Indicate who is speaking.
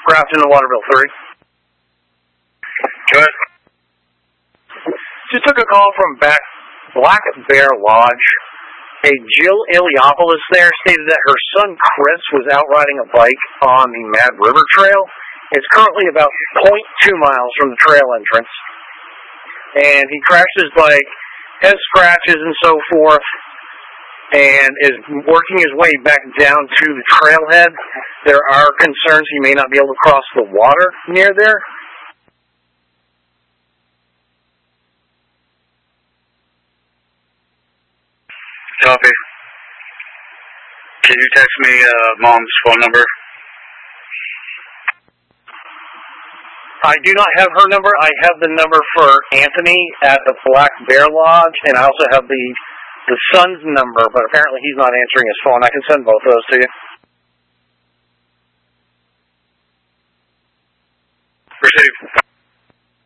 Speaker 1: Grafton to Waterville 3.
Speaker 2: Go ahead.
Speaker 1: Just took a call from Black Bear Lodge. A Jill Iliopolis there stated that her son Chris was out riding a bike on the Mad River Trail. It's currently about 0.2 miles from the trail entrance. And he crashed his bike, has scratches and so forth, and is working his way back down to the trailhead. There are concerns he may not be able to cross the water near there.
Speaker 2: Copy. Can you text me Mom's phone number?
Speaker 1: I do not have her number. I have the number for Anthony at the Black Bear Lodge, and I also have the son's number, but apparently he's not answering his phone. I can send both of those to you.
Speaker 2: Received.